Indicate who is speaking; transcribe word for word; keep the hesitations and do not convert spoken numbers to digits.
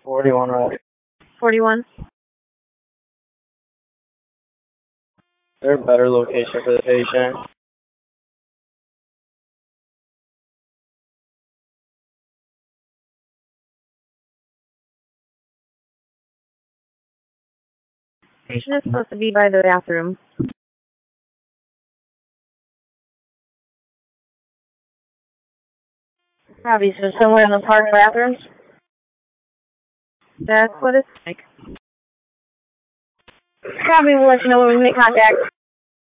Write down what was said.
Speaker 1: forty-one, right?
Speaker 2: forty-one.
Speaker 1: Is there a better location for the patient?
Speaker 2: Patient is supposed to be by the bathroom. Probably so somewhere in the park bathrooms. That's what it's like. Probably will let you know when we make contact.